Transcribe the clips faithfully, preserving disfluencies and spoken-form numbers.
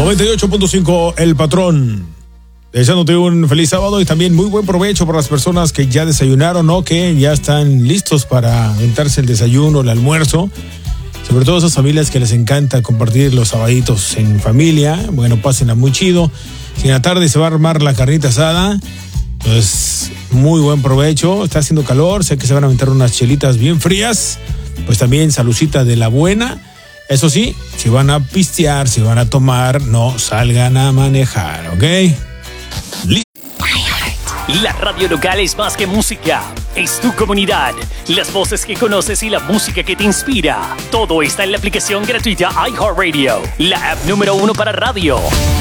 noventa y ocho punto cinco El Patrón. Deseándote un feliz sábado y también muy buen provecho para las personas que ya desayunaron o que ya están listos para aventarse el desayuno, el almuerzo. Sobre todo esas familias que les encanta compartir los sabaditos en familia. Bueno, pásenla muy chido. Si en la tarde se va a armar la carnita asada, pues muy buen provecho. Está haciendo calor, sé que se van a aventar unas chelitas bien frías. Pues también salucita de la buena. Eso sí, si van a pistear, si van a tomar, no salgan a manejar, ¿ok? La radio local es más que música, es tu comunidad, las voces que conoces y la música que te inspira. Todo está en la aplicación gratuita iHeartRadio, la app número uno para radio.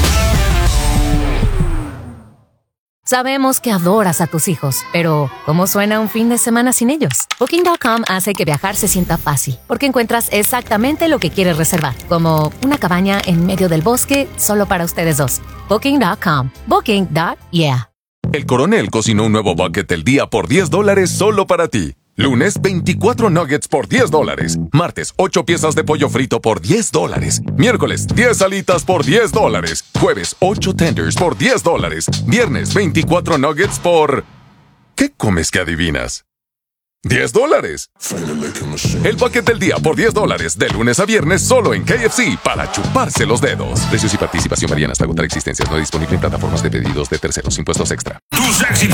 Sabemos que adoras a tus hijos, pero ¿cómo suena un fin de semana sin ellos? Booking punto com hace que viajar se sienta fácil, porque encuentras exactamente lo que quieres reservar, como una cabaña en medio del bosque solo para ustedes dos. Booking punto com. Booking. Yeah. El Coronel cocinó un nuevo bucket del día por diez dólares solo para ti. Lunes, veinticuatro nuggets por diez dólares. Martes, ocho piezas de pollo frito por diez dólares. Miércoles, diez alitas por diez dólares. Jueves, ocho tenders por diez dólares. Viernes, veinticuatro nuggets por... ¿Qué comes que adivinas? diez dólares. El bucket del día por diez dólares, de lunes a viernes, solo en K F C, para chuparse los dedos. Precios y participación varían hasta agotar existencias. No disponible en plataformas de pedidos de terceros. Impuestos extra. Tus éxitos